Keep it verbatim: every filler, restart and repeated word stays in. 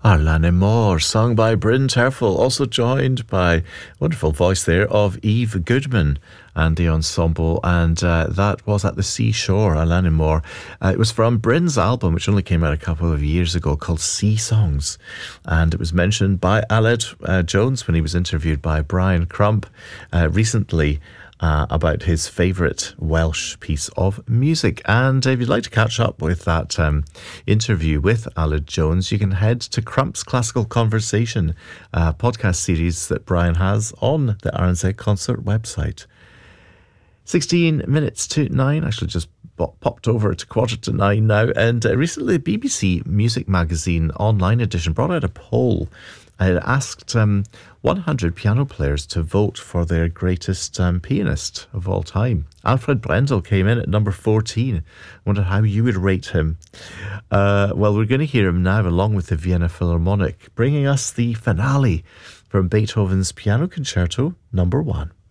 Arlane Moore, sung by Bryn Terfel, also joined by wonderful voice there of Eve Goodman and the ensemble, and uh, that was At the Seashore, Arlane Moore. Uh, it was from Bryn's album, which only came out a couple of years ago, called Sea Songs, and it was mentioned by Aled uh, Jones when he was interviewed by Brian Crump uh, recently Uh, about his favourite Welsh piece of music. And if you'd like to catch up with that um, interview with Aled Jones, you can head to Crump's Classical Conversation uh, podcast series that Brian has on the R N Z Concert website. sixteen minutes to nine, actually just popped over to quarter to nine now, and uh, recently the B B C Music Magazine online edition brought out a poll. It asked um, one hundred piano players to vote for their greatest um, pianist of all time. Alfred Brendel came in at number fourteen. I wonder how you would rate him. Uh, well, we're going to hear him now along with the Vienna Philharmonic, bringing us the finale from Beethoven's Piano Concerto number one.